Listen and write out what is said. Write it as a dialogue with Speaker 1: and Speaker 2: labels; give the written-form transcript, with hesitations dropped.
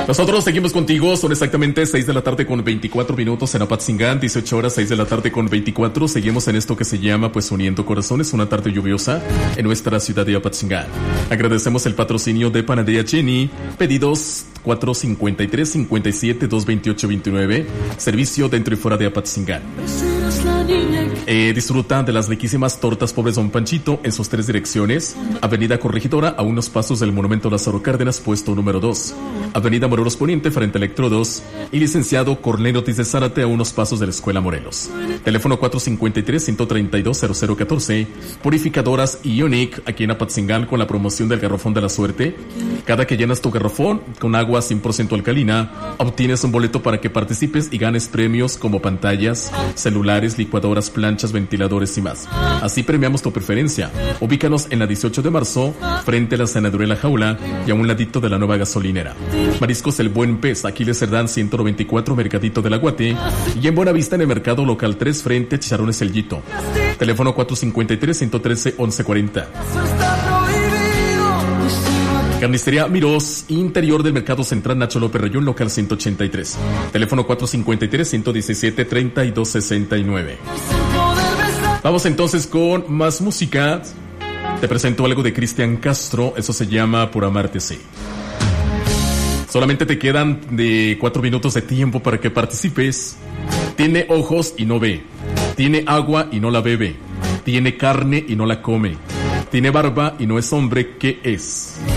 Speaker 1: Nosotros seguimos contigo, son exactamente 6 de la tarde con 24 minutos en Apatzingán, 18 horas, 6 de la tarde con 24. Seguimos en esto que se llama pues Uniendo Corazones, una tarde lluviosa en nuestra ciudad de Apatzingán. Agradecemos el patrocinio de Panadería Jenny, pedidos 453-57-228-29, servicio dentro y fuera de Apatzingán. Disfruta de las riquísimas tortas Pobres Don Panchito en sus 3 direcciones: Avenida Corregidora, a unos pasos del Monumento Lázaro Cárdenas, puesto número 2, Avenida Morelos Poniente, frente a Electrodos, y Licenciado Cornelio Ortiz de Zárate, a unos pasos de la Escuela Morelos. Teléfono 453-132-0014. Purificadoras Ionic, aquí en Apatzingán, con la promoción del garrafón de la suerte. Cada que llenas tu garrafón con agua 100% alcalina, obtienes un boleto para que participes y ganes premios como pantallas, celulares, licuadoras, planchas, ventiladores y más. Así premiamos tu preferencia. Ubícanos en la 18 de marzo, frente a la Senaduría La Jaula y a un ladito de la nueva gasolinera. Mariscos El Buen Pez, Aquiles Cerdán 194, Mercadito del Aguate, y en Buenavista en el Mercado Local 3, frente a Chicharrones El Yito. Teléfono 453-113-1140. Carnicería Mirós, interior del Mercado Central Nacho López Rayón, local 183. Teléfono 453-117-3269. Vamos entonces con más música. Te presento algo de Cristian Castro, eso se llama Por Amarte Sí. Solamente te quedan de 4 minutos de tiempo para que participes. Tiene ojos y no ve. Tiene agua y no la bebe. Tiene carne y no la come. Tiene barba y no es hombre, ¿qué es?